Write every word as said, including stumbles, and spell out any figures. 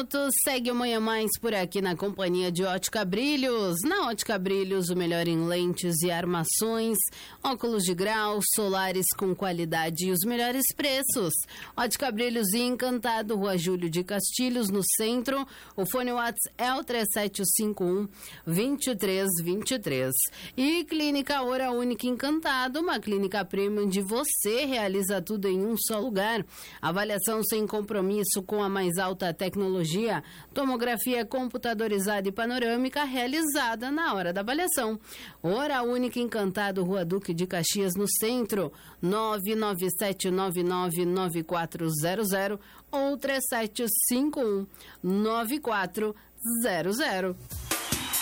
minutos, segue o Manhã Mais por aqui na companhia de Ótica Brilhos. Na Ótica Brilhos, o melhor em lentes e armações, óculos de grau, solares com qualidade e os melhores preços. Ótica Brilhos e Encantado, Rua Júlio de Castilhos, no centro. O fone WhatsApp é o três sete cinco um, dois três dois três. E Clínica Hora Única Encantado, uma clínica premium de você realiza tudo em um só lugar. Avaliação sem compromisso com a mais alta tecnologia, tomografia computadorizada e panorâmica realizada na hora da avaliação. Hora Única Encantado, Rua Duque de Caxias, no centro, nove nove sete nove nove nove quatro zero zero ou três sete cinco um nove quatro zero zero.